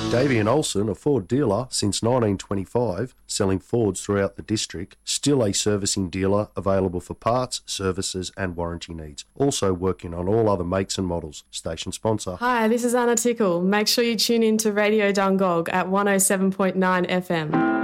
Davian Olsen, a Ford dealer since 1925, selling Fords throughout the district, still a servicing dealer available for parts, services and warranty needs. Also working on all other makes and models. Station sponsor. Hi, this is Anna Tickle. Make sure you tune in to Radio Dungog at 107.9 FM.